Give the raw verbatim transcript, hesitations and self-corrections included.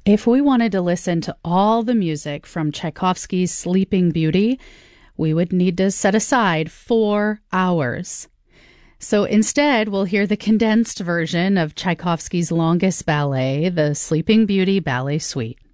If we wanted to listen to all the music from Tchaikovsky's Sleeping Beauty, we would need to set aside four hours. So instead, we'll hear the condensed version of Tchaikovsky's longest ballet, the Sleeping Beauty Ballet Suite.